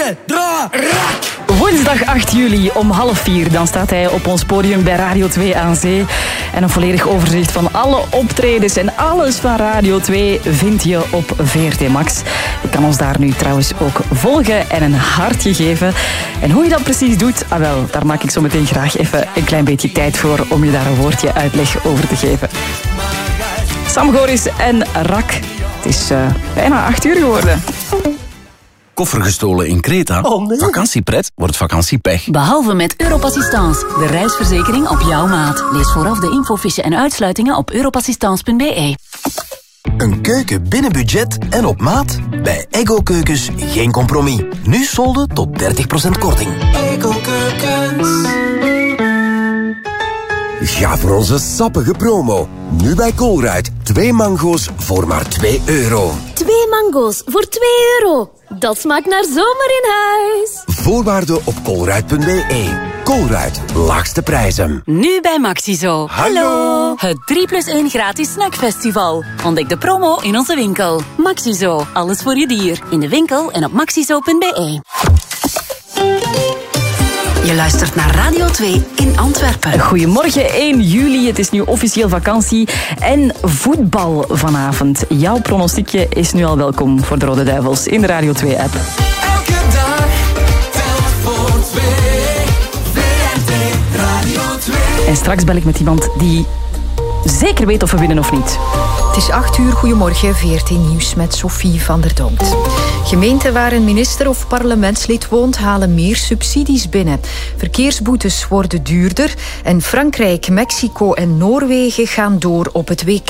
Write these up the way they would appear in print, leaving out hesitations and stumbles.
2, 3, rak! Woensdag 8 juli om 3:30. Dan staat hij op ons podium bij Radio 2 aan Zee. En een volledig overzicht van alle optredens en alles van Radio 2 vind je op VRT Max. Je kan ons daar nu trouwens ook volgen en een hartje geven. En hoe je dat precies doet, wel, daar maak ik zo meteen graag even een klein beetje tijd voor om je daar een woordje uitleg over te geven. Sam Goris en Rak. Het is bijna 8 uur geworden. Koffer gestolen in Kreta? Oh nee. Vakantiepret wordt vakantiepech. Behalve met Europassistance, de reisverzekering op jouw maat. Lees vooraf de infofiche en uitsluitingen op europassistance.be. Een keuken binnen budget en op maat? Bij Eggo Keukens geen compromis. Nu solden tot 30% korting. Eggo Keukens. Ga voor onze sappige promo. Nu bij Colruyt. 2 mango's voor maar €2. 2 mango's voor €2. Dat smaakt naar zomer in huis. Voorwaarden op colruyt.be. Colruyt, laagste prijzen. Nu bij Maxizo. Hallo. Het 3+1 gratis snackfestival. Ontdek de promo in onze winkel. Maxizo, alles voor je dier. In de winkel en op maxizo.be. Je luistert naar Radio 2 in Antwerpen. Goedemorgen, 1 juli. Het is nu officieel vakantie en voetbal vanavond. Jouw pronostiekje is nu al welkom voor de Rode Duivels in de Radio 2-app. Elke dag telt voor 2. VRT Radio 2. En straks bel ik met iemand die zeker weet of we winnen of niet. Het is 8 uur, goedemorgen, VRT Nieuws met Sophie van der Donkt. Gemeenten waar een minister of parlementslid woont, halen meer subsidies binnen. Verkeersboetes worden duurder en Frankrijk, Mexico en Noorwegen gaan door op het WK.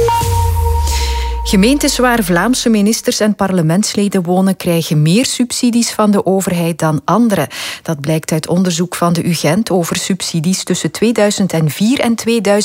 Gemeentes waar Vlaamse ministers en parlementsleden wonen krijgen meer subsidies van de overheid dan andere. Dat blijkt uit onderzoek van de UGent over subsidies tussen 2004 en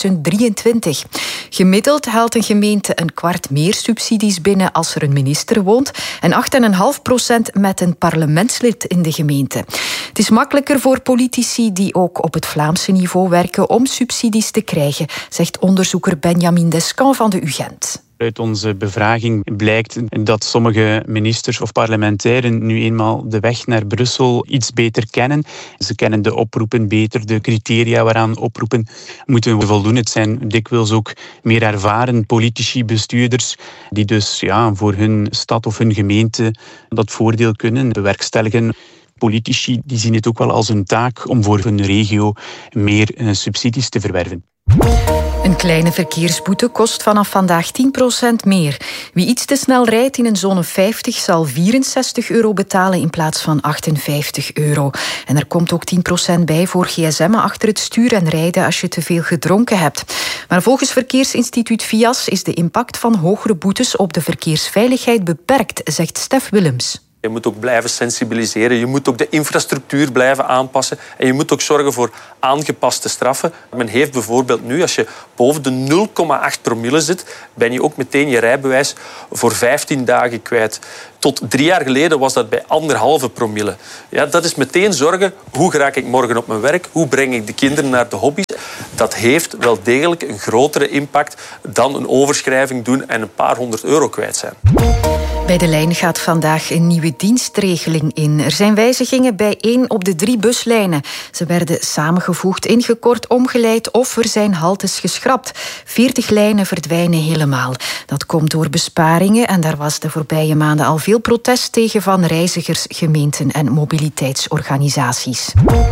2023. Gemiddeld haalt een gemeente een kwart meer subsidies binnen als er een minister woont en 8,5% met een parlementslid in de gemeente. Het is makkelijker voor politici die ook op het Vlaamse niveau werken om subsidies te krijgen, zegt onderzoeker Benjamin Descamps van de UGent. Uit onze bevraging blijkt dat sommige ministers of parlementairen nu eenmaal de weg naar Brussel iets beter kennen. Ze kennen de oproepen beter, de criteria waaraan oproepen moeten voldoen. Het zijn dikwijls ook meer ervaren politici, bestuurders, die dus voor hun stad of hun gemeente dat voordeel kunnen bewerkstelligen. Politici die zien het ook wel als een taak om voor hun regio meer subsidies te verwerven. Een kleine verkeersboete kost vanaf vandaag 10% meer. Wie iets te snel rijdt in een zone 50 zal €64 betalen in plaats van €58. En er komt ook 10% bij voor gsm'en achter het stuur en rijden als je te veel gedronken hebt. Maar volgens Verkeersinstituut VIAS is de impact van hogere boetes op de verkeersveiligheid beperkt, zegt Stef Willems. Je moet ook blijven sensibiliseren. Je moet ook de infrastructuur blijven aanpassen. En je moet ook zorgen voor aangepaste straffen. Men heeft bijvoorbeeld nu, als je boven de 0,8 promille zit, ben je ook meteen je rijbewijs voor 15 dagen kwijt. Tot 3 jaar geleden was dat bij 1,5 promille. Ja, dat is meteen zorgen, hoe geraak ik morgen op mijn werk? Hoe breng ik de kinderen naar de hobby's? Dat heeft wel degelijk een grotere impact dan een overschrijving doen en een paar €100 kwijt zijn. Bij de lijn gaat vandaag een nieuwe dienstregeling in. Er zijn wijzigingen bij 1 op de 3 buslijnen. Ze werden samengevoegd, ingekort, omgeleid of er zijn haltes geschrapt. 40 lijnen verdwijnen helemaal. Dat komt door besparingen en daar was de voorbije maanden al veel protest tegen van reizigers, gemeenten en mobiliteitsorganisaties.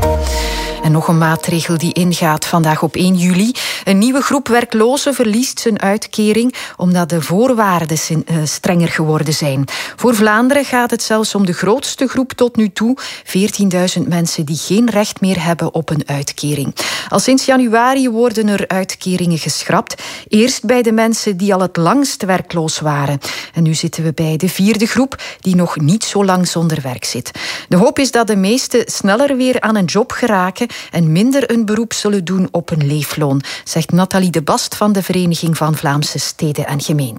En nog een maatregel die ingaat vandaag op 1 juli. Een nieuwe groep werklozen verliest zijn uitkering omdat de voorwaarden strenger geworden zijn. Voor Vlaanderen gaat het zelfs om de grootste groep tot nu toe. 14.000 mensen die geen recht meer hebben op een uitkering. Al sinds januari worden er uitkeringen geschrapt. Eerst bij de mensen die al het langst werkloos waren. En nu zitten we bij de 4e groep die nog niet zo lang zonder werk zit. De hoop is dat de meesten sneller weer aan een job geraken en minder een beroep zullen doen op een leefloon, zegt Nathalie de Bast van de Vereniging van Vlaamse Steden en Gemeenten.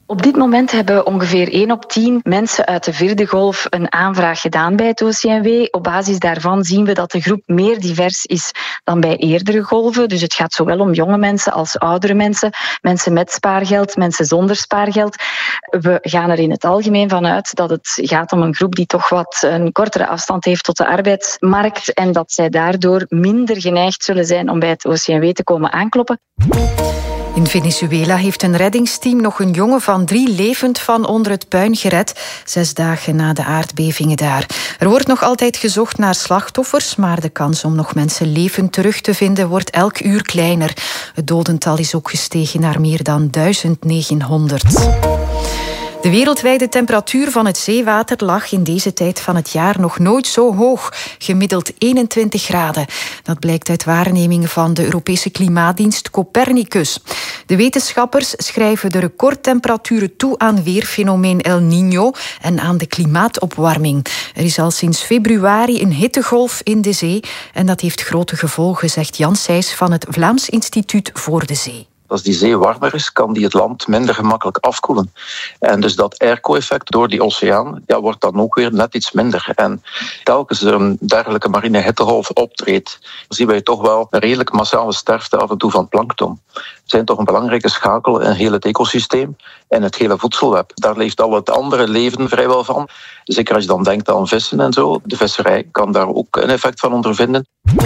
Op dit moment hebben ongeveer 1 op 10 mensen uit de 4e golf een aanvraag gedaan bij het OCMW. Op basis daarvan zien we dat de groep meer divers is dan bij eerdere golven. Dus het gaat zowel om jonge mensen als oudere mensen, mensen met spaargeld, mensen zonder spaargeld. We gaan er in het algemeen van uit dat het gaat om een groep die toch wat een kortere afstand heeft tot de arbeidsmarkt en dat zij daardoor minder geneigd zullen zijn om bij het OCMW te komen aankloppen. In Venezuela heeft een reddingsteam nog een jongen van 3 levend van onder het puin gered, 6 dagen na de aardbevingen daar. Er wordt nog altijd gezocht naar slachtoffers, maar de kans om nog mensen levend terug te vinden wordt elk uur kleiner. Het dodental is ook gestegen naar meer dan 1900. De wereldwijde temperatuur van het zeewater lag in deze tijd van het jaar nog nooit zo hoog, gemiddeld 21 graden. Dat blijkt uit waarnemingen van de Europese klimaatdienst Copernicus. De wetenschappers schrijven de recordtemperaturen toe aan weerfenomeen El Niño en aan de klimaatopwarming. Er is al sinds februari een hittegolf in de zee en dat heeft grote gevolgen, zegt Jan Sijs van het Vlaams Instituut voor de Zee. Als die zee warmer is, kan die het land minder gemakkelijk afkoelen. En dus dat airco-effect door die oceaan wordt dan ook weer net iets minder. En telkens er een dergelijke marine hittegolf optreedt, zien wij toch wel een redelijk massale sterfte af en toe van plankton. Het zijn toch een belangrijke schakel in heel het ecosysteem en het hele voedselweb. Daar leeft al het andere leven vrijwel van. Zeker als je dan denkt aan vissen en zo. De visserij kan daar ook een effect van ondervinden.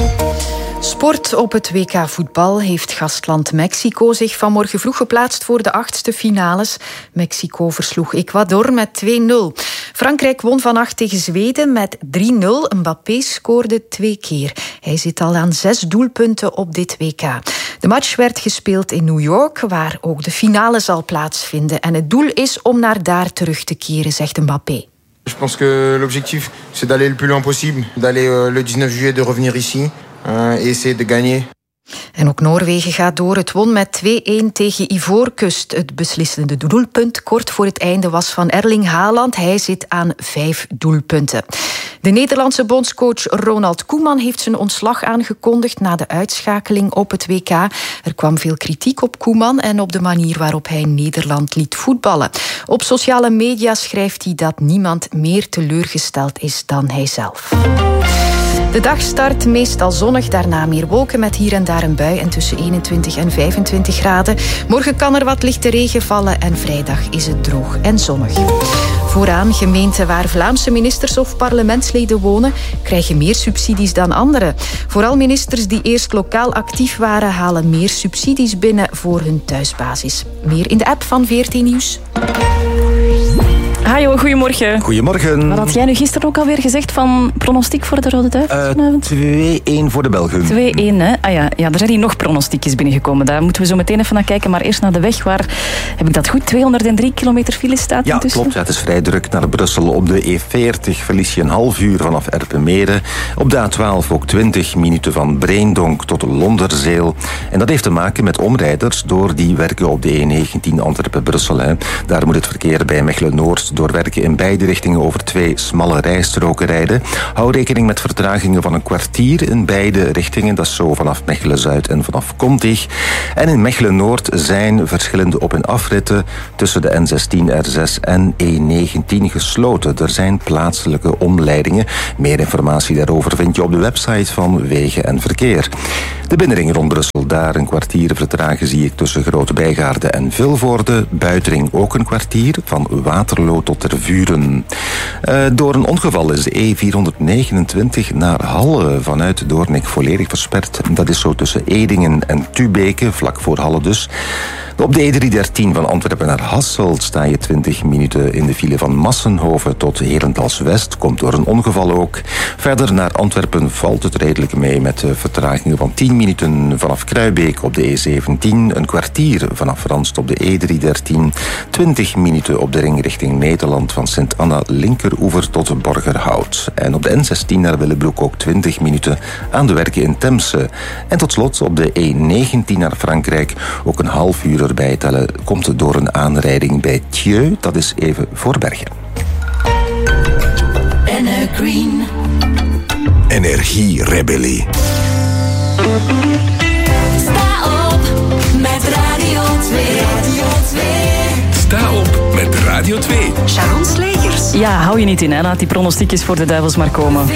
Sport op het WK voetbal heeft gastland Mexico zich vanmorgen vroeg geplaatst voor de 8e finales. Mexico versloeg Ecuador met 2-0. Frankrijk won vannacht tegen Zweden met 3-0. Mbappé scoorde 2 keer. Hij zit al aan 6 doelpunten op dit WK. De match werd gespeeld in New York, waar ook de finale zal plaatsvinden. En het doel is om naar daar terug te keren, zegt Mbappé. Je pense que l'objectif, c'est d'aller le plus loin possible, d'aller le 19 juillet, de revenir ici. Et essayer de gagner. En ook Noorwegen gaat door. Het won met 2-1 tegen Ivoorkust. Het beslissende doelpunt kort voor het einde was van Erling Haaland. Hij zit aan 5 doelpunten. De Nederlandse bondscoach Ronald Koeman heeft zijn ontslag aangekondigd na de uitschakeling op het WK. Er kwam veel kritiek op Koeman en op de manier waarop hij Nederland liet voetballen. Op sociale media schrijft hij dat niemand meer teleurgesteld is dan hijzelf. De dag start meestal zonnig, daarna meer wolken met hier en daar een bui en tussen 21 en 25 graden. Morgen kan er wat lichte regen vallen en vrijdag is het droog en zonnig. Vooraan, gemeenten waar Vlaamse ministers of parlementsleden wonen, krijgen meer subsidies dan anderen. Vooral ministers die eerst lokaal actief waren, halen meer subsidies binnen voor hun thuisbasis. Meer in de app van VRT Nieuws. Hajo, goedemorgen. Goedemorgen. Wat had jij nu gisteren ook alweer gezegd van pronostiek voor de Rode Duivels vanavond? 2-1 voor de Belgen. 2-1, hè? Ah ja, er zijn hier nog pronostiekjes binnengekomen. Daar moeten we zo meteen even naar kijken. Maar eerst naar de weg, waar, heb ik dat goed, 203 kilometer file staat ja, intussen? Klopt. Ja, het is vrij druk naar Brussel. Op de E40 verlies je een half uur vanaf Erpenmere. Op de A12 ook 20 minuten van Breendonk tot Londerzeel. En dat heeft te maken met omrijders door die werken op de E19 Antwerpen-Brussel. Daar moet het verkeer bij Mechelen-Noord door werken in beide richtingen over 2 smalle rijstroken rijden. Hou rekening met vertragingen van een kwartier in beide richtingen. Dat is zo vanaf Mechelen-Zuid en vanaf Kontig. En in Mechelen-Noord zijn verschillende op- en afritten tussen de N16, R6 en E19 gesloten. Er zijn plaatselijke omleidingen. Meer informatie daarover vind je op de website van Wegen en Verkeer. De binnenring rond Brussel, daar een kwartier vertragen zie ik tussen Grote Bijgaarde en Vilvoorde. Buitenring ook een kwartier, van Waterloo tot Tervuren. Door een ongeval is de E429 naar Halle vanuit Doornik volledig versperd. Dat is zo tussen Edingen en Tubeke, vlak voor Halle dus. Op de E313 van Antwerpen naar Hasselt sta je 20 minuten in de file van Massenhoven tot Herentals-West. Komt door een ongeval ook. Verder naar Antwerpen valt het redelijk mee met vertragingen van 10 minuten vanaf Kruibeek op de E17. Een kwartier vanaf Ranst op de E313. 20 minuten op de ring richting Nederland van Sint-Anna linkeroever tot Borgerhout. En op de N16 naar Willebroek ook 20 minuten aan de werken in Temse. En tot slot op de E19 naar Frankrijk ook een half uur erbij tellen. Komt door een aanrijding bij Thieu. Dat is even voor Bergen. Green. Energierebellie. Sta op met Radio 2. Radio 2. Sta op Radio 2. Sharon Slegers. Ja, hou je niet in, hè. Laat die pronostiekjes voor de duivels maar komen.